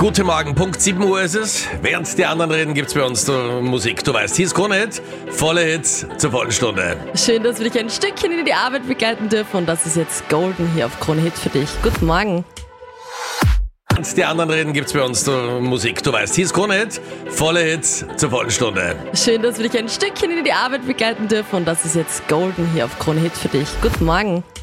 Guten Morgen, Punkt 7 Uhr ist es. Während die anderen reden, gibt's bei uns Musik. Du weißt, hier ist Krone-Hit, volle Hits zur vollen Stunde. Schön, dass wir dich ein Stückchen in die Arbeit begleiten dürfen und das ist jetzt Golden hier auf Krone-Hit für dich. Guten Morgen. Während die anderen reden, gibt's bei uns Musik. Du weißt, hier ist Krone-Hit, volle Hits zur vollen Stunde. Schön, dass wir dich ein Stückchen in die Arbeit begleiten dürfen und das ist jetzt Golden hier auf Krone-Hit für dich. Guten Morgen.